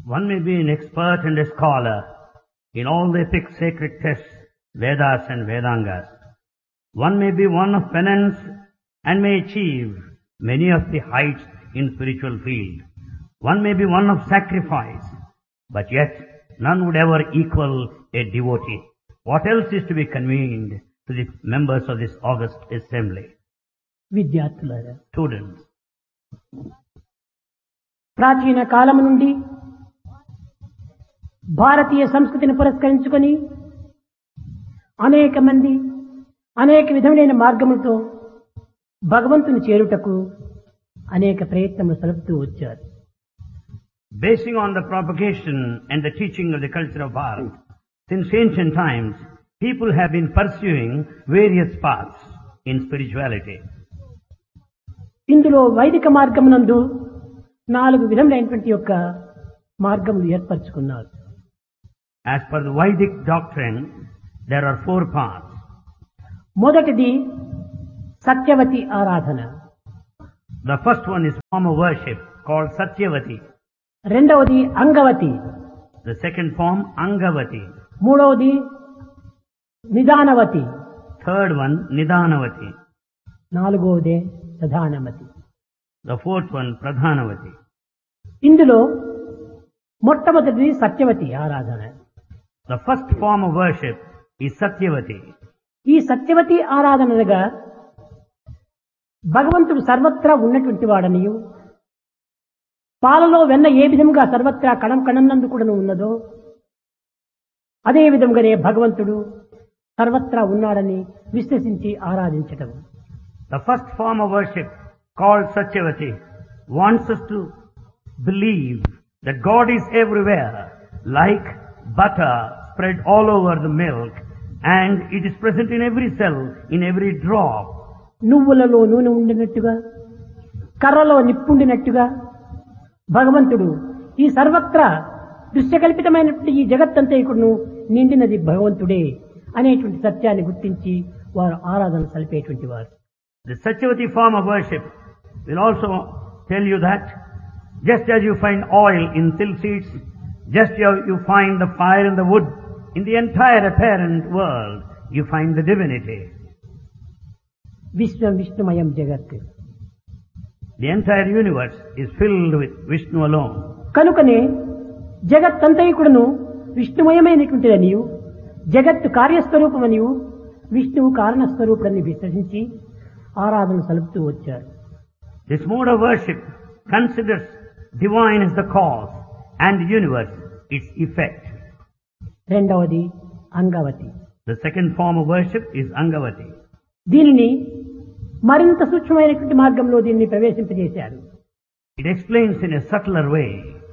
One may be an expert and a scholar in all the epic sacred texts, Vedas and Vedangas. One may be one of penance and may achieve many of the heights in spiritual field. One may be one of sacrifice, but yet none would ever equal a devotee. What else is to be convened to the members of this august assembly? విద్యార్థులారా, Students, ప్రాచీన కాలం నుండి భారతీయ సంస్కృతిని పురస్కరించుకొని అనేక మంది అనేక విధములైన మార్గములతో భగవంతుని చేరుటకు అనేక ప్రయత్నములు సలుపుతూ వచ్చారు. basing on the propagation and the teaching of the culture of Bharat, since ancient times, people have been pursuing various paths in spirituality. ఇందులో వైదిక మార్గమునందు 4 విధములైనటువంటి యొక్క మార్గములు ఏర్పరచుకున్నారు. As per the Vedic doctrine, there are 4 paths. మొదటిది సత్యవతి ఆరాధన, The first one is form of worship called Satyavati. రెండవది Angavati, The second form, Angavati. మూడవది నిదానవతి, Third one, Nidanavati. నాలుగవదే ప్రధానమతి. The fourth one, Pradhanavati. ఇందులో మొట్టమొదటిది సత్యవతి ఆరాధన. The first form of worship is Satyavati. ఈ సత్యవతి ఆరాధనగా భగవంతుడు సర్వత్రా ఉన్నటువంటి వాడనియు, పాలలో వెన్న ఏ విధంగా సర్వత్రా కణం కణంనందు కూడా ఉన్నదో అదే విధంగానే భగవంతుడు సర్వత్రా ఉన్నాడని విశ్వసించి ఆరాధించటం. The first form of worship called Satyavati wants us to believe that God is everywhere, like butter spread all over the milk, and it is present in every cell, in every drop. నువ్వులలో నూనె ఉండినట్టుగా, కర్రలో నిప్పుండినట్టుగా భగవంతుడు ఈ సర్వత్రా దృశ్యకల్పితమైనటువంటి ఈ జగత్తంతా ఇక్కడను నిండినది భగవంతుడే అనేటువంటి సత్యాన్ని గుర్తించి వారు ఆరాధన సలిపేటువంటి వారు. The Satyavati form of worship will also tell you that just as you find oil in silk seeds, just as you find the fire in the wood, in the entire apparent world, you find the divinity. విశ్వం విష్ణుమయం జగత్. The entire universe is filled with Vishnu alone. కనుకనే జగత్తంతయుకుడును విష్ణుమయమైనటువంటిదనియు, జగత్తు కార్యస్వరూపమనియు, విష్ణువు కారణస్వరూపుడని విశ్వసించి ఆరాధన సలుపుతూ వచ్చారు. This mode of worship considers divine as the cause and the universe its effect. రెండవది Angavati. The second form of worship is Angavati. దీనిని మరింత సూక్ష్మమైనటువంటి మార్గంలో దీన్ని ప్రవేశింపజేశారు. It explains in a subtler way.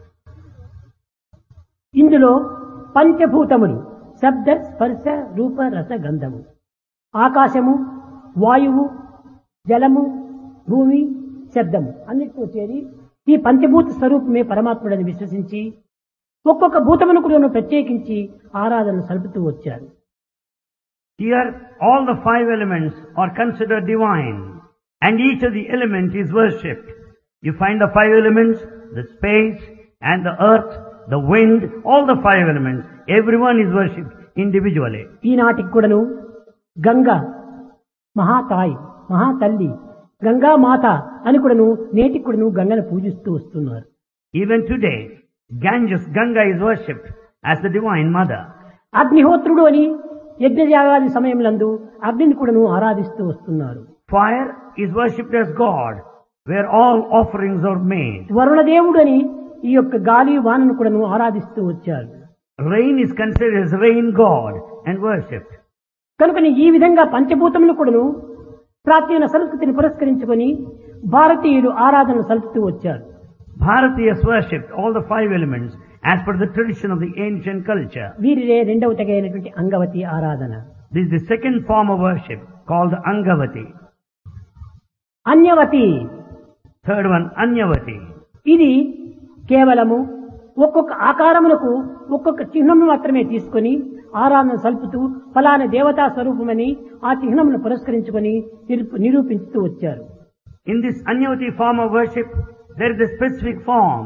ఇందులో పంచభూతములు శబ్ద స్పర్శ రూప రస గంధము, ఆకాశము, వాయువు, జలము, భూమి, శబ్దము అన్నిటితో చేరి ఈ పంచభూత స్వరూపమే పరమాత్ముడని విశ్వసించి ఒక్కొక్క భూతమును కూడా ప్రత్యేకించి ఆరాధన సలుపుతూ వచ్చారు. Here all the 5 elements are considered divine and each of the element is worshipped. You find the 5 elements, the space and the earth, the wind, all the 5 elements, everyone is worshipped individually. ఈనాటికి కూడాను గంగ మహాతాయి, మహాతల్లి, గంగా మాత అని కూడాను నేటికి కూడాను గంగను పూజిస్తూ వస్తున్నారు. Even today, Ganges, Ganga is worshipped as the divine mother. అగ్నిహోత్రుడు అని యజ్ఞయాగాది సమయంలందు అగ్నిని కూడాను ఆరాధిస్తూ వస్తున్నారు. Fire is worshipped as God, where all offerings are made. వరుణదేవుడు అని ఈ యొక్క గాలి వానను కూడాను ఆరాధిస్తూ వచ్చారు. Rain is considered as rain god and worshipped. కనుకని ఈ విధంగా పంచభూతములు కూడాను ప్రాచీన సంస్కృతిని పురస్కరించుకొని భారతీయులు ఆరాధన సలుపుతూ వచ్చారు. Bharatiyas worshipped all the 5 elements as per the tradition of the ancient culture. వీరిరే రెండవ తెగైనటువంటి అంగవతి ఆరాధన. This is the second form of worship called Angavati. అన్యవతి, Third one, Anyavati. ఇది కేవలము ఒక్కొక్క ఆకారములకు ఒక్కొక్క చిహ్నము మాత్రమే తీసుకొని ఆరాధన సల్పుతూ ఫలానా దేవతా స్వరూపమని ఆ చిహ్నమును పురస్కరించుకొని నిరూపించుతూ వచ్చారు. In this Anyavati form of worship, there is a specific form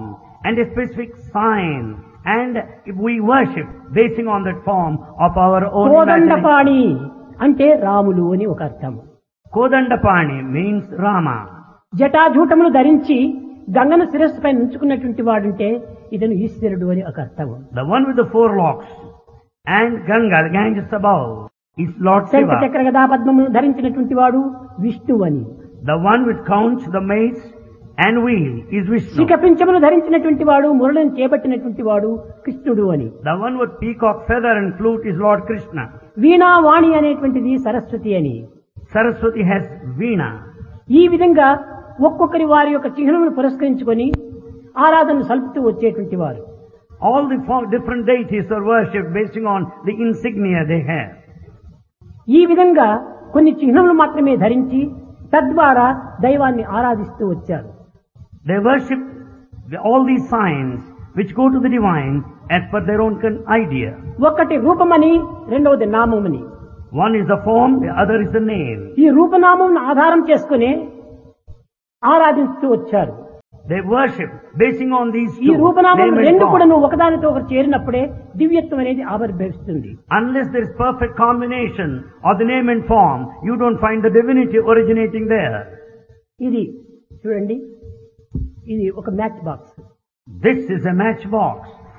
and a specific sign. And if we worship basing on that form of our own imagination. Kodandapani అంటే రాములు అని ఒక అర్థం. Kodandapani means Rama. జటాజూటములు ధరించి గంగను శిరస్సుపై ఉంచుకున్నటువంటి వాడుంటే ఇతను ఈశ్వరుడు అని ఒక అర్థం. The one with the four locks and Ganga, the Ganges above, is Lord శంఖ Shiva. చక్ర గదా పద్మములు ధరించినటువంటి వాడు విష్ణువు అని. The one with conch, the mace and wheel is Vishnu. శిఖపించమును ధరించినటువంటి వాడు మురళిని చేపట్టినటువంటి వాడు కృష్ణుడు అని. The one with peacock feather and flute is Lord Krishna. వీణా వాణి అనేటువంటిది సరస్వతి అని. Saraswati has Veena. ఈ విధంగా ఒక్కొక్కరి వారి యొక్క చిహ్నమును పురస్కరించుకొని ఆరాధనలు సల్పుతూ వచ్చేటువంటి వారు. All the four different deities are worshipped basing on the insignia they have. ఈ విధంగా కొన్ని చిహ్నములు మాత్రమే ధరించి తద్వారా దైవాన్ని ఆరాధిస్తూ వచ్చారు. They worship all these signs which go to the divine as per their own idea. ఒకటి రూపమని, రెండవది నామమని. One is the form, the other is the name. ఈ రూపనామం ఆధారం చేసుకుని ఆరాధిస్తూ వచ్చారు. They worship basing on these ఈ two, రూపనామం name and రెండు form. కూడా ఒకదానితో ఒకటి చేరినప్పుడే దివ్యత్వం అనేది ఆవిర్భవిస్తుంది. Unless there is perfect combination of the name and form, you don't find the divinity originating there. ఇది చూడండి, ఇది ఒక match box. This is a matchbox.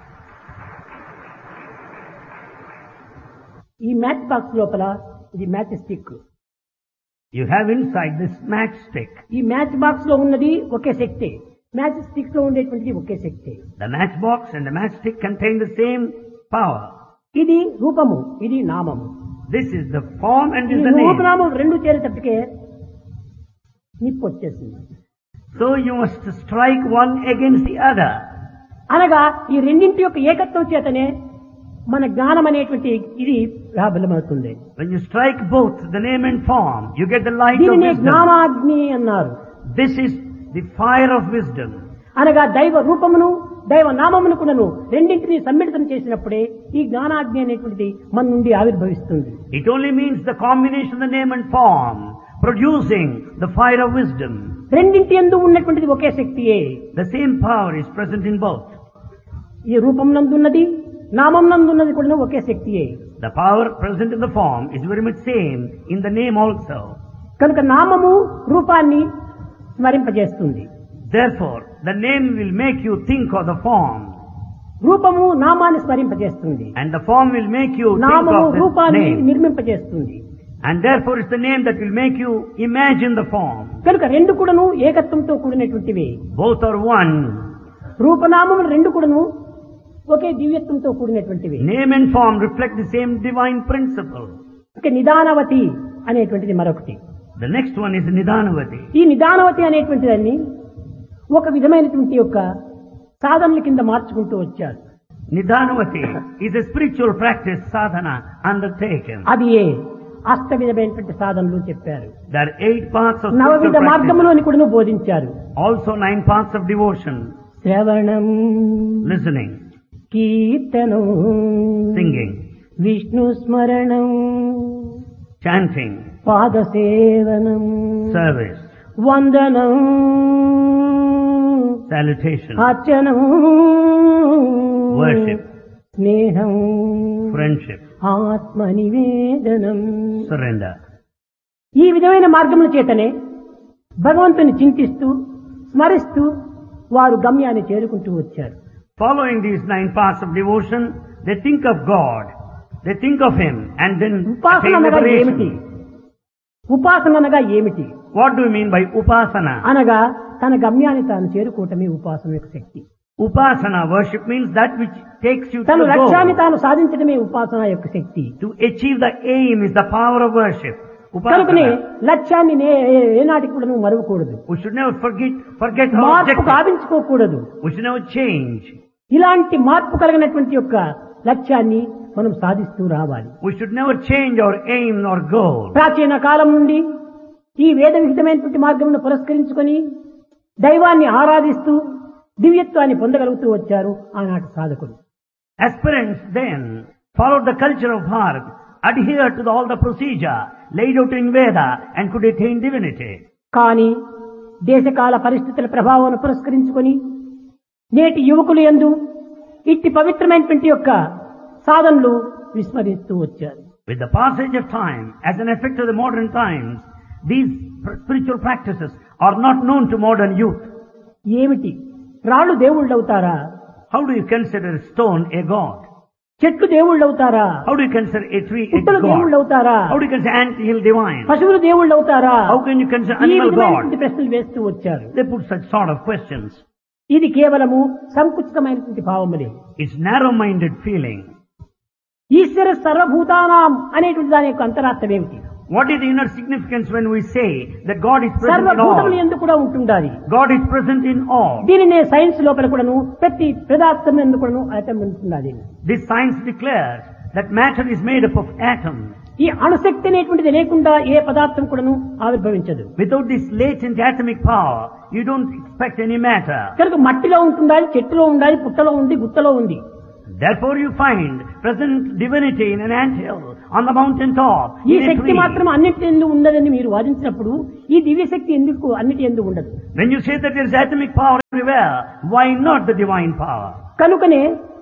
ఈ మ్యాచ్ బాక్స్ లోపల ఇది match stick. You have inside this matchstick. ఈ match box లో ఉన్నది ఒకే శక్తి, మ్యాచ్ స్టిక్ లో ఉండేటువంటిది ఒకే శక్తి. The matchbox and the matchstick contain the same power. ఇది రూపము, ఇది నామము. This is the form and ఈ is the name. రూపనామం రెండు చేరేటప్పటికే నిప్పు వచ్చేసింది. So you must strike one against the other. అనగా ఈ రెండింటి యొక్క ఏకత్వం చేతనే మన జ్ఞానం అనేటువంటి ఇది ప్రాబలమవుతుంది. When you strike both the name and form, you get the light of దీనినే wisdom. జ్ఞానాగ్ని అన్నారు. This is the fire of wisdom. అనగా దైవ రూపమును దైవ నామమును కూడాను రెండింటినీ సమ్మిళితం చేసినప్పుడే ఈ జ్ఞానాగ్ని అనేటువంటిది మన నుండి ఆవిర్భవిస్తుంది. It only means the combination of the name and form, producing the fire of wisdom. రెండింటి యందు ఉన్నటువంటిది ఒకే శక్తియే. The same power is present in both. ఈ రూపం నందున్నది నామం నందున్నది కూడా ఒకే శక్తియే. The power present in the form is very much same in the name also. కనుక నామము రూపాన్ని స్మరింపజేస్తుంది. Therefore, the name will make you think of the form. రూపము నామాన్ని స్మరింపజేస్తుంది. And the form will make you think నామము of the రూపాన్ని name. నిర్మింపజేస్తుంది. And therefore it's the name that will make you imagine the form. కనుక రెండు కూడాను ఏకత్వంతో కూడినటువంటివి. Both are one. రూపనామములు రెండు కూడాను ఒకే దివ్యత్వంతో కూడినటువంటివి. Name and form reflect the same divine principle. ఇక నిదానవతి అనేటువంటిది మరొకటి. The next one is Nidanavati. ఈ నిదానవతి అనేటువంటి దాన్ని ఒక విధమైనటువంటి యొక్క సాధనల కింద మార్చుకుంటూ వచ్చారు. Nidanavati is a spiritual practice sadhana undertaken. అది అష్టవిధమైనటువంటి సాధనలు చెప్పారు. There are 8 paths of నవవిధ spiritual practice. మార్గములు అని కూడా బోధించారు. Also 9 paths of devotion. శ్రవణం, Listening, కీర్తనం, singing, విష్ణు స్మరణం, chanting, పాదసేవనం, service, వందనం, salutation, అర్చనం, worship, స్నేహం, friendship, ఆత్మనివేదనం. surrender. ఈ విధమైన మార్గముల చేతనే భగవంతుని చింతిస్తూ స్మరిస్తూ వారు గమ్యాన్ని చేరుకుంటూ వచ్చారు. Following these 9 paths of devotion, they think of God, they think of Him, and then ఉపాసన attain అనగా ఏమిటి? liberation. ఉపాసన అనగా ఏమిటి? What do you mean by upasana? అనగా తన గమ్యాన్ని తాను చేరుకోవటమే ఉపాసన యొక్క శక్తి. Upasana worship means that which takes you to తన the లక్ష్యాన్ని goal. తాను సాధించడమే ఉపాసన యొక్క శక్తి. To achieve the aim is the power of worship. కనుకనే Upasana. లక్ష్యాన్ని ఏనాటికి కూడా నువ్వు మరవకూడదు. We should never forget our మార్పు objective. గావించుకోకూడదు. We should never change. ఇలాంటి మార్పు కలిగినటువంటి యొక్క లక్ష్యాన్ని మనం సాధిస్తూ రావాలి. We should never change our aim or goal. ప్రాచీన కాలం నుండి ఈ వేద విహితమైనటువంటి మార్గమును పురస్కరించుకొని దైవాన్ని ఆరాధిస్తూ దివ్యత్వాన్ని పొందగలుగుతూ వచ్చారు ఆనాటి సాధకులు. Aspirants then followed the culture of Bharat, adhered to all the procedure laid out in Veda and could attain divinity. కానీ దేశకాల పరిస్థితుల ప్రభావాన్ని పురస్కరించుకొని నేటి యువకులు యందు ఇట్టి పవిత్రమైనటువంటి యొక్క సాధనలు విస్మరిస్తూ వచ్చారు. With the passage of time, as an effect of the modern times, these spiritual practices are not known to modern youth. ఏమిటి రాళ్ళు దేవుళ్ళు అవుతారా? How do you consider a stone a god? చెట్లు దేవుళ్ళు అవుతారా? How do you consider a tree a పుట్టలు దేవుళ్ళు god? అవుతారా? How do you consider ant hill divine? పశువులు దేవుళ్ళు అవుతారా? How can you consider ఈ animal విధమైనటువంటి god? ప్రశ్నలు వేస్తూ వచ్చారు. They put such sort of questions. ఇది కేవలము సంకుచితమైనటువంటి భావములే. It's narrow-minded feeling. ఈశ్వర సర్వభూతానాం అనేటువంటి దాని యొక్క అంతరార్థం ఏమిటి? What is the inner significance when we say that God is present in సర్వభూతములు all? ఎందుకు కూడా ఉంటుండాలి. God is present in all. దీనినే సైన్స్ లోపల కూడాను ప్రతి పదార్థం ఎందుకు కూడాను అటం ఉంటున్నది. This science declares that matter is made up of atoms. ఈ అణుశక్తి అనేటువంటిది లేకుండా ఏ పదార్థం కూడాను ఆవిర్భవించదు. Without this latent atomic power, you don't expect any matter. కనుక మట్టిలో ఉంటుండాలి, చెట్టులో ఉండాలి, పుట్టలో ఉంది, గుత్తలో ఉంది. Therefore you find present divinity in an anthill, on the mountain top, ఈ in a శక్తి tree. మాత్రం అన్నిటి ఎందు ఉన్నదని మీరు వాదించినప్పుడు ఈ దివ్య శక్తి ఎందుకు అన్నిటి ఎందు ఉండదు? When you say that there is atomic power everywhere, why not the divine power? కనుకనే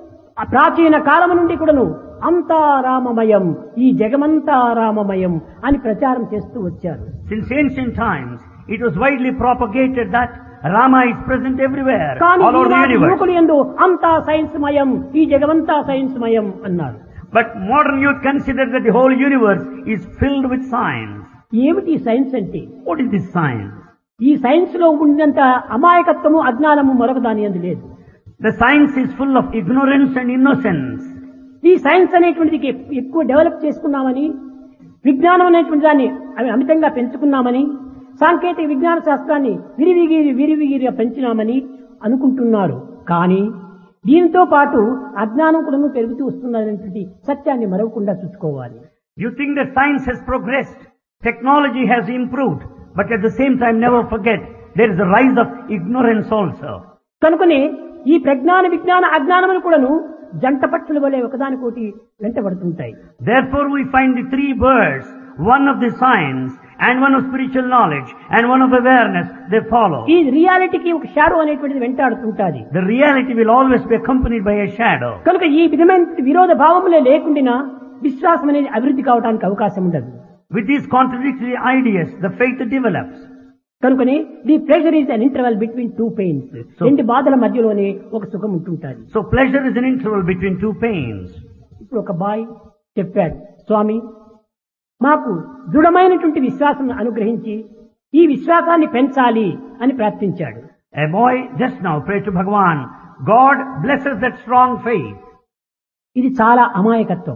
ఆ ప్రాచీన కాలం నుండి కూడాను అంతా రామమయం, ఈ జగమంతా రామమయం అని ప్రచారం చేస్తూ వచ్చారు. Since ancient times, it was widely propagated that Rama is present everywhere, కానీ all over the ఈనాటి universe. యువకులు యందు అంతా సైన్స్ మయం, ఈ జగమంతా సైన్స్ మయం అన్నారు. But modern youth consider that the whole universe is filled with science. ఏమిటి సైన్స్ అంటే? What is this science? ఈ సైన్స్ లో ఉన్నంత అమాయకత్వము అజ్ఞానము మరొక దాని యందు లేదు. The science is full of ignorance and innocence. ఈ సైన్స్ అనేటువంటిది ఎక్కువ డెవలప్ చేసుకున్నామని, విజ్ఞానం అనేటువంటి దాన్ని అమితంగా పెంచుకున్నామని, సాంకేతిక విజ్ఞాన శాస్త్రాన్ని విరివిగిరిగా పెంచినామని అనుకుంటున్నారు. కానీ దీంతో పాటు అజ్ఞానం కూడా పెరుగుతూ వస్తున్నటువంటి సత్యాన్ని మరవకుండా చూసుకోవాలి. You think that science has progressed, technology has improved, but at the same time never forget there is a rise of ignorance also. కనుకనే ఈ ప్రజ్ఞాన విజ్ఞాన అజ్ఞానములు కూడాను జంట పక్షుల వలె ఒకదానికోటి వెంటబడుతుంటాయి. Therefore we find the three birds, one of the science and one of spiritual knowledge and one of awareness, they follow. ఈ రియాలిటీకి ఒక షాడో అనేటువంటిది వెంటాడుతుంటాది. The reality will always be accompanied by a shadow. కనుక ఈ విధమైన విరోధ భావములే లేకుండా విశ్వాసం అనేది అభివృద్ధి కావడానికి అవకాశం ఉండదు. With these contradictory ideas, the faith develops. కనుకనే the pleasure is an interval between two pains. రెండు బాధల మధ్యలోనే ఒక సుఖం ఉంటుంటుంది. So pleasure is an interval between two pains. ఇప్పుడు ఒక బాయ్ చెప్పాడు, స్వామి మాకు దృఢమైనటువంటి విశ్వాసం అనుగ్రహించి ఈ విశ్వాసాన్ని పెంచాలి అని ప్రార్థించాడు. A boy just now prayed to Bhagavan, God blesses that strong faith. ఇది చాలా అమాయకత్వం.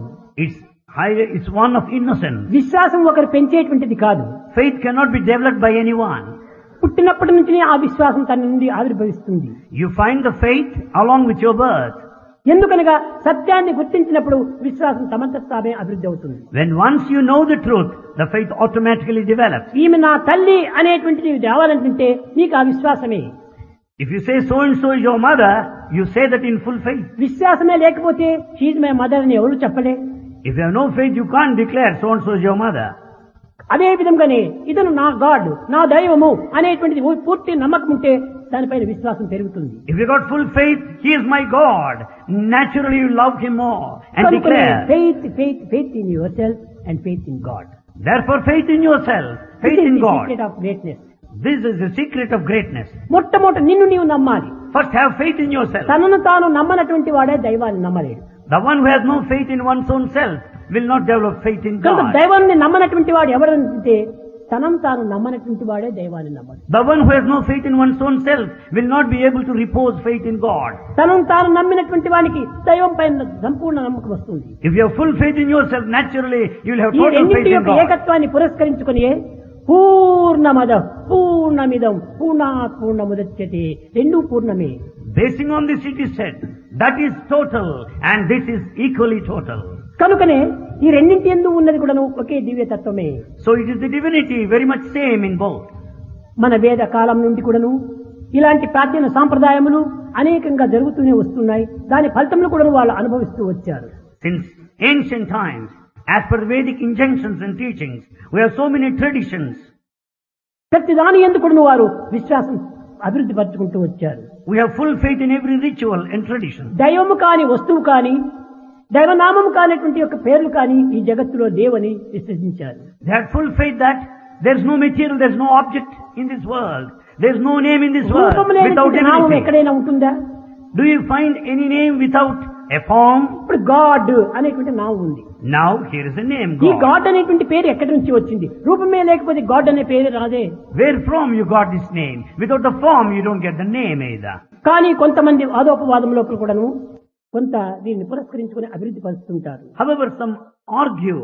It's one of innocence. విశ్వాసం ఒకరు పెంచేటువంటిది కాదు. Faith cannot be developed by anyone. పుట్టినప్పటి నుంచి ఆ విశ్వాసం తన నుండి ఆవిర్భవిస్తుంది. You find the faith along with your birth. ఎందుకనగా సత్యాన్ని గుర్తించినప్పుడు విశ్వాసం తమంత తామే అభివృద్ధి అవుతుంది. When once you know the truth, the faith automatically develops. ఈమె నా తల్లి అనేటువంటిది రావాలంటే నీకు ఆ విశ్వాసమే. If you say so and so is your mother, you say that in full faith. విశ్వాసమే లేకపోతే షీ ఇస్ మై మదర్ అని ఎవరు చెప్పలే. If you have no faith, you can't declare so and so is your mother. అదే విధంగానే ఇతను నా God, నా దైవము అనేటువంటిది పూర్తి నమ్మకం ఉంటే దానిపైన విశ్వాసం పెరుగుతుంది. If you got full faith, he is my God. Naturally you love him more and declare. Faith in yourself and faith in God. Therefore faith in yourself, faith in God. This is the secret of greatness. This is the secret of greatness. మొట్టమొదట నిన్ను నీవు నమ్మాలి. First have faith in yourself. తనను తాను నమ్మనటువంటి వాడే దైవాన్ని నమ్మలేడు. The one who has no faith in one's own self will not develop faith in కనుక God. దైవాన్ని నమ్మనటువంటి వాడు ఎవరంటే తనను తాను నమ్మనటువంటి వాడే దైవాన్ని నమ్మడు. The one who has no faith in one's own self will not be able to repose faith in God. తనను తాను నమ్మినటువంటి వానికి దైవం పైన సంపూర్ణ నమ్మకం వస్తుంది. If you have full faith in yourself, naturally you will have ఈ total faith రెండింటి in యొక్క God. ఏకత్వాన్ని పురస్కరించుకొని పూర్ణమద పూర్ణమిదం పూర్ణాత్ పూర్ణముదచ్యతే రెండు పూర్ణమే. Basing on this it is said, that is total and this is equally total. కనుకనే ఈ రెండింటి యందు ఉన్నది కూడాను ఒకే దివ్యతత్వమే. So it is the divinity very much same in both. మన వేద కాలం నుండి కూడాను ఇలాంటి ప్రాచీన సాంప్రదాయములు అనేకంగా జరుగుతూనే వస్తున్నాయి. దాని ఫలితములు కూడా వాళ్ళు అనుభవిస్తూ వచ్చారు. Since ancient times, as per Vedic injunctions and teachings, we have so many traditions. ప్రతి దాని యందు కూడాను వారు విశ్వాసం అభివృద్ధి పరచుకుంటూ వచ్చారు. We have full faith in every ritual and tradition. దైవము కాని వస్తువు కాని దైవనామము కానిటువంటి యొక్క పేర్లు కాని ఈ జగత్తులో లేవని విశ్వసించారు. They had full faith that there is no material, there is no object in this world. There is no name in this world రూపము without లేని నామం anything. ఎక్కడైనా ఉంటుందా? Do you find any name without a form? ఇప్పుడు God అనేటువంటి నామం ఉంది. Now here is a name, ఈ God. గాడ్ అనేటువంటి పేరు ఎక్కడి నుంచి వచ్చింది? రూపమే లేకపోతే గాడ్ అనే పేరు రాదే. Where from you got this name? Without the form you don't get the name either. కానీ కొంతమంది వాదోపవాదం లోపల కూడాను కొంత దీన్ని పురస్కరించుకుని అభివృద్ధి పరుస్తుంటారు. However, some argue.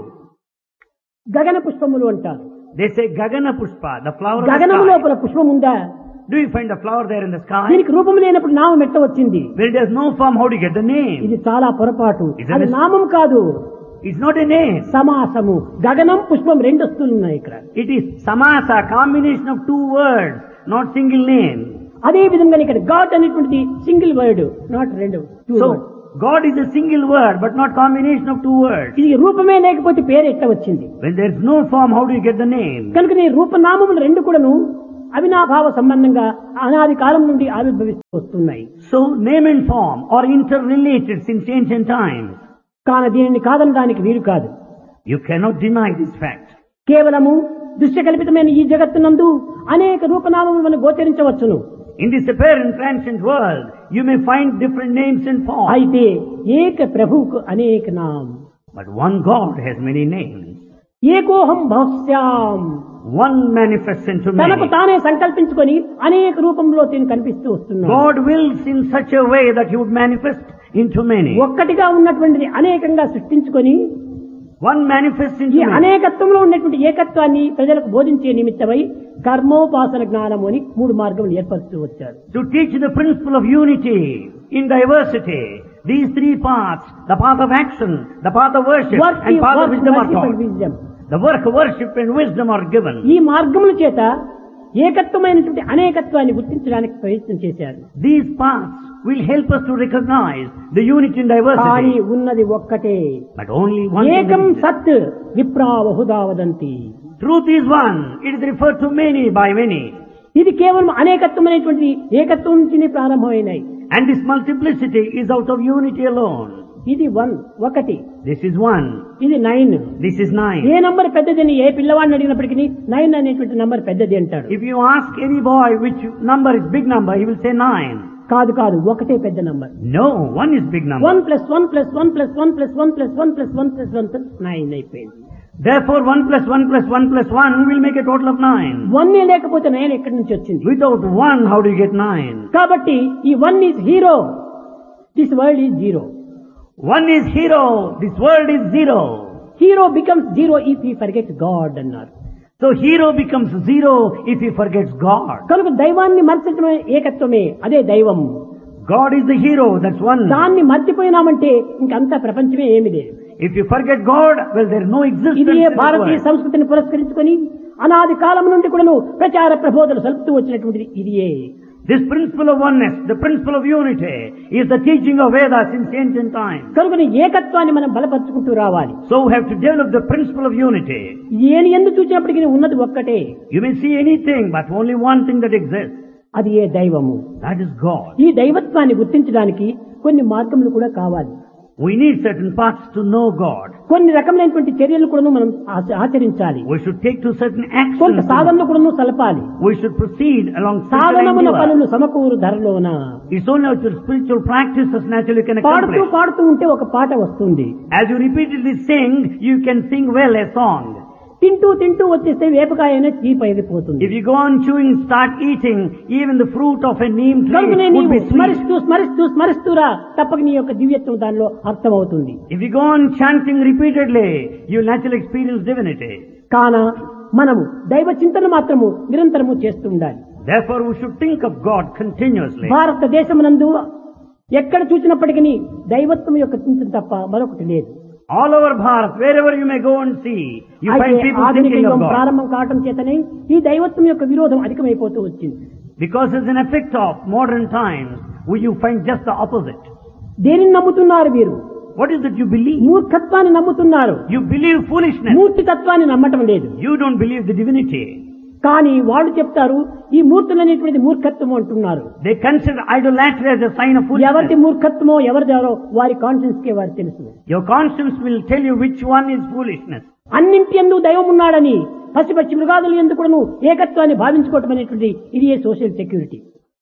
గగన పుష్పములు అంటారు. They say Gagana Pushpa, the flower of the గగనము sky. లోపల పుష్పం ఉందా? Do you find a flower there in the sky? దీనికి రూపం లేనప్పుడు నామం ఎట్ట వచ్చింది? When there is no form, how do you get the name? ఇది చాలా పొరపాటు. Isn't అది it? నామం కాదు, It's not a name. సమాసము. గగనం పుష్పం రెండు వస్తువులు ఉన్నాయి ఇక్కడ. It is samasa, combination of two words, not single name. అదే విధంగా ఇక్కడ గాడ్ అనేటువంటిది సింగిల్ వర్డ్, నాట్ రెండు. So, God is a single word, but not combination of two words. ఇది రూపమే లేకపోతే పేరు ఎట్ట వచ్చింది? When there is no form, how do you get the name? కనుక నీ రూపనామములు రెండు కూడాను అవినాభావ సంబంధంగా అనాది కాలం నుండి ఆవిర్భవిస్తూ వస్తున్నాయి. So, name and form are interrelated since ancient times. కాన దీనిని కాదనడానికి వీలు కాదు. You cannot deny this fact. కేవలము దృశ్యకల్పితమైన ఈ జగత్తునందు అనేక రూపనామములు మనం గోచరించవచ్చును. In this apparent transient world, you may find different names and forms. అయితే ఏక ప్రభువుకు అనేక నామ. But one God has many names. ఏకోహం భవస్యాం. One manifests into తనకు many. తానే సంకల్పించుకొని అనేక రూపంలో తిని కనిపిస్తూ వస్తున్నాడు. God wills in such a way that He would manifest into many. ఒక్కటిగా ఉన్నటువంటిది అనేకంగా సృష్టించుకొని One manifests ఈ into many. అనేకత్వంలో ఉన్నటువంటి ఏకత్వాన్ని ప్రజలకు బోధించే నిమిత్తమై కర్మోపాసన జ్ఞానము అని 3 మార్గములు ఏర్పరుస్తూ వచ్చారు. To teach the principle of unity in diversity, these 3 paths, the path of action, the path of worship, and path of wisdom are taught. The work of worship and wisdom are given. ఈ మార్గముల చేత ఏకత్వమైనటువంటి అనేకత్వాన్ని గుర్తించడానికి ప్రయత్నం చేశారు. These paths will help us to recognize the unity in కానీ diversity. ఉన్నది ఒక్కటే. But only one thing ఏకం exists. సత్ విప్రా Bahuda వదంతి. Truth is one. It is referred to many by many. ఇది కేవలం అనేకత్వమైనటువంటి ఏకత్వం నుంచి ప్రారంభమైనాయి. And this multiplicity is out of unity alone. ఇది 1 ఒకటి. This is 1. ఇది 9. This is 9. ఏ నంబర్ పెద్దదని ఏ పిల్లవాడిని అడిగినప్పటికీ 9 అనేటువంటి నంబర్ పెద్దది అంటాడు. If you ask any boy which number is big number, he will say 9. కాదు కాదు, ఒకటే పెద్ద number. No, 1 is big number. 1 + 1 + 1 + 1 + 1 + 1 + 1 + 1 + 9 అయిపోయింది. Therefore 1 + 1 + 1 + 1 will make a total of 9. 1 లేకపోతే 9 ఎక్కడి నుంచి వచ్చింది? Without 1, how do you get 9? కాబట్టి ఈ 1 is hero, this world is zero. 1 is hero, this world is 0. Hero becomes zero if he forgets God అన్నారు. So hero becomes 0 if he forgets God. కనుక దైవాన్ని మర్చడమే ఏకత్వమే, అదే దైవం. God is the hero, that's one. దాన్ని మర్చిపోయినామంటే ఇంకంతా ప్రపంచమే ఏమి లేదు. If you forget God, well, there is no existence ఇది in this భారతీయ world. సంస్కృతిని పురస్కరించుకొని అనాది కాలం నుండి కూడాను ప్రచార ప్రబోధలు సలుపుతూ వచ్చినటువంటిది ఇదియే. This principle of oneness, the principle of unity, is the teaching of Vedas since ancient times. కనుక ఏకత్వాన్ని మనం బలపరుచుకుంటూ రావాలి. So we have to develop the principle of unity. ఏని ఎందు చూసినప్పటికీ ఉన్నది ఒక్కటే. You may see anything, but only one thing that exists. అది ఏ దైవము. That is God. ఈ దైవత్వాన్ని గుర్తించడానికి కొన్ని మార్గములు కూడా కావాలి. We need certain paths to know God. కొన్ని రకమైనటువంటి చర్యలు కూడా మనం ఆచరించాలి. We should take to certain కొంత actions. సాధనలు కూడా సలపాలి. We should proceed along certain సాధనమున endeavor. పనులు సమకూరు ధరలోన. It's only out of spiritual practices naturally can పాడుతూ accomplish. పాడుతూ ఉంటే ఒక పాట వస్తుంది. As you repeatedly sing, you can sing well a song. తింటూ తింటూ వచ్చేస్తే వేపకాయనే చీపైపోతుంది. If you go on chewing, start eating, even the fruit of a neem tree కనుకనే would నీవు be sweet. స్మరిస్తూ స్మరిస్తూ స్మరిస్తూరా తప్పక నీ యొక్క దివ్యత్వం దానిలో అర్థమవుతుంది. If you go on chanting repeatedly, you will naturally experience divinity. కాన మనము దైవ చింతన మాత్రము నిరంతరము చేస్తూ ఉండాలి. Therefore, we should think of God continuously. భారతదేశమునందు ఎక్కడ చూసినప్పటికీ దైవత్వం యొక్క చింతన తప్ప మరొకటి లేదు. All over Bharat, wherever you may go and see, you find అయితే people ఆధునిక thinking of యుగం God. ప్రారంభం కావటం చేతనే ఈ దైవత్వం యొక్క విరోధం అధికమైపోతూ వచ్చింది. Because as an effect of modern times, you find just the opposite. దేనిని నమ్ముతున్నారు వీరు? What is it you believe? మూర్ఖత్వాన్ని నమ్ముతున్నారు. You believe foolishness. మూర్తి తత్వాన్ని నమ్మటం లేదు. You don't believe the divinity. కానీ వాళ్ళు చెప్తారు ఈ మూర్తులు అనేటువంటిది మూర్ఖత్వం అంటున్నారు. They consider idolatry as a sign of ఎవరి foolishness. మూర్ఖత్వమో ఎవరిదారో వారి కాన్షియన్స్ కే వారికి తెలుసు. Your conscience will tell you which one is foolishness. అన్నింటి యందు దైవం ఉన్నాడని పశుపక్షి మృగాదులు ఎందుకు కూడాను ఏకత్వాన్ని భావించుకోవటం అనేటువంటి ఇది social security.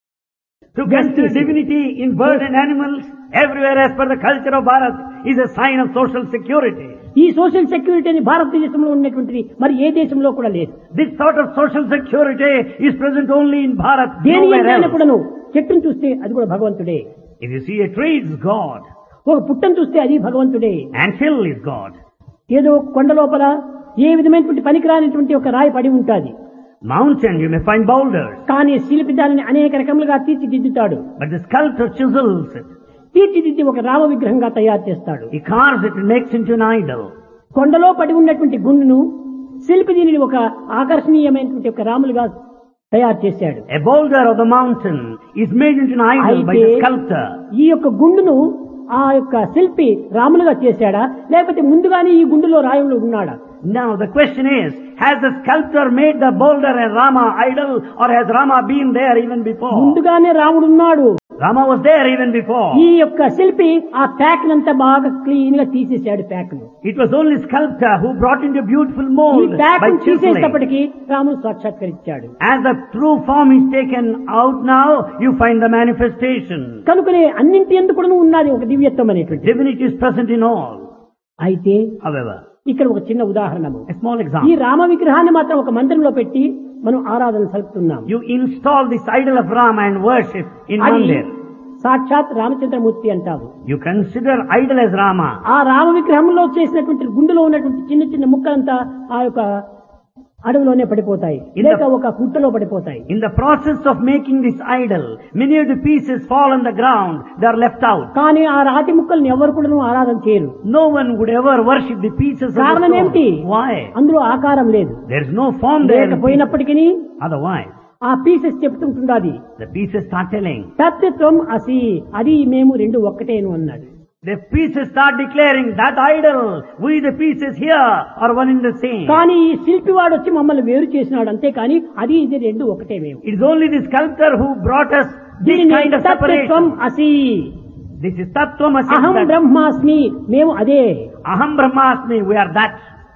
To consider divinity in birds and animals everywhere as per the culture of Bharat is a sign of social security. ఈ సోషల్ సెక్యూరిటీని భారతదేశంలో ఉన్నటువంటిది మరి ఏ దేశంలో కూడా లేదు. This sort of social security is present only in Bharat, దేని nowhere ఎంతైనా else. కూడాను చెట్టును చూస్తే అది కూడా భగవంతుడే, If you see a tree, it's God. ఒక పుట్టను చూస్తే అది భగవంతుడే. And hill is God. ఏదో కొండ లోపల ఏ విధమైనటువంటి పనికిరానిటువంటి ఒక రాయి పడి ఉంటుంది. Mountain, you may find boulders. కానీ శిల్పి దానిని అనేక రకములుగా తీర్చిదిద్దుతాడు. But the sculptor chisels it. తీర్చిదిద్ది ఒక రామ విగ్రహంగా తయారు చేస్తాడు. He carves it and makes into an idol. కొండలో పడి ఉన్నటువంటి గుండును శిల్పి దీనిని ఒక ఆకర్షణీయమైనటువంటి ఒక రాములుగా తయారు చేశాడు. A boulder of the mountain is made into an idol by the sculptor. ఈ యొక్క గుండును ఆ యొక్క శిల్పి రాములుగా చేశాడా లేకపోతే ముందుగానే ఈ గుండులో రాయుడు ఉన్నాడా? Now the question is, has the sculptor made the boulder a Rama idol, or has Rama been there even before? ముందుగానే రాముడు ఉన్నాడు. Rama was there even before. ఈ యొక్క శిల్పి ఆ ప్యాక్ నంతా బాగా క్లీన్ గా తీసేశాడు. ప్యాక్ ను It was only sculptor who brought into beautiful ఈ mold ప్యాక్ by ను chiseling. తీసేటప్పటికి రాముడు సాక్షాత్కరించాడు. As the true form is taken out now, you find the manifestation. కనుకనే అన్నింటి ఎందుకు కూడా ఉన్నది ఒక దివ్యత్వం అనేటువంటి. Divinity is present in all. అయితే However, ఇక్కడ ఒక చిన్న ఉదాహరణము. a small ఈ example. రామ విగ్రహాన్ని మాత్రం ఒక మందిరంలో పెట్టి మనం ఆరాధన సలుపుతున్నాం. You install this idol of Rama and worship in అది Mandir. సాక్షాత్ రామచంద్రమూర్తి అంటాము. You consider idol as Rama. ఆ రామ విగ్రహంలో చేసినటువంటి గుండెలో ఉన్నటువంటి చిన్న చిన్న ముక్కలంతా ఆ యొక్క అడవిలోనే పడిపోతాయి, లేక ఒక గుట్టలో పడిపోతాయి. In the process of making this idol, many of the pieces fall on the ground. They are left out. కానీ ఆ రాతి ముక్కల్ని ఎవరు కూడా ఆరాధన చేయరు. No one would ever worship the pieces of the కారణం ఏమిటి? stone. Why? అందులో ఆకారం లేదు. There is no form there. లేకపోయినప్పటికీ Otherwise, ఆ pieces చెప్తుంటున్నది the pieces start telling. తత్వం అసి, అది మేము రెండు ఒక్కటేను అన్నాడు. The pieces start declaring that idol, we the pieces here are one and the same. కానీ ఈ శిల్పి వాడు వచ్చి మమ్మల్ని వేరు చేసినాడు, అంతేకాని అది ఇది రెండు ఒకటే మేము. It is only the sculptor who brought us this దీనిని kind of తత్వం separation. అసి, This is Tattvamasi. అహం బ్రహ్మాస్మి, మేము అదే. Aham Brahmasmi, we are that.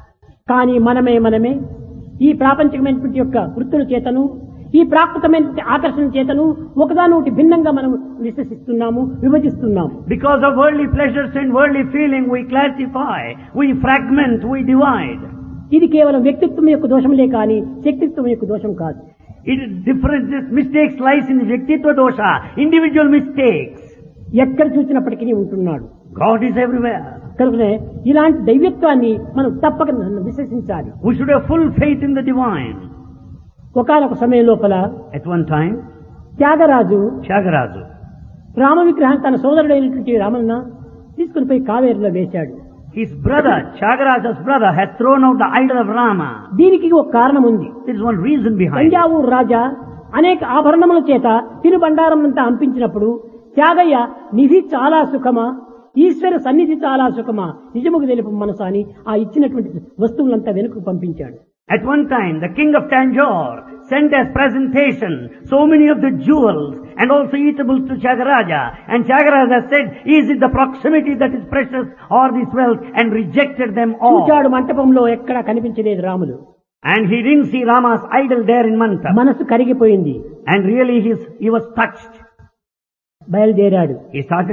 కానీ మనమే ఈ ప్రాపంచికమైనటువంటి యొక్క వృత్తుల చేతను ఈ ప్రాకృతమైన ఆకర్షణ చేతను ఒకదానొకటి భిన్నంగా మనం విశ్వసిస్తున్నాము, విభజిస్తున్నాము. Because of worldly pleasures and worldly feeling, we classify, we fragment, we divide. ఇది కేవలం వ్యక్తిత్వం యొక్క దోషములే కానీ శక్తిత్వం యొక్క దోషం కాదు. It is different. This mistakes lies in Vyaktitva dosha, individual mistakes. ఎక్కడ చూసినప్పటికీ ఉంటున్నాడు. God is everywhere. కనుకనే ఇలాంటి దైవత్వాన్ని మనం తప్పక విశ్వసించాలి. We should have full faith in the divine. ఒకానొక సమయం లోపల At one time, Tyagaraju Tyagaraja, Rama విగ్రహం తన సోదరుడైనటువంటి రామన్న తీసుకుని పోయి కావేరిలో వేశాడు. his brother, Tyagaraja's brother, had thrown out the idol of Rama. దీనికి ఒక కారణం ఉంది. There is one reason behind it. Thanjavur రాజా అనేక ఆభరణముల చేత తిరుబండారం అంతా అంపించినప్పుడు త్యాగయ్య నిధి చాలా సుఖమా, ఈశ్వర సన్నిధి చాలా సుఖమా, నిజముకు తెలుపు మనసా అని ఆ ఇచ్చినటువంటి వస్తువులంతా వెనుకకు పంపించాడు. At one time, the king of Tanjore sent as presentation so many of the jewels and also eatables to Tyagaraja. And Tyagaraja said, is it the proximity that is precious or this wealth? And rejected them all. చూచాడు మంటపంలో ఎక్కడా కనిపించలేదు Ramulu. And he didn't see Rama's idol there in Mantap. మనసు కరిగిపోయింది. And really he was touched. బయలుదేరాడు. He started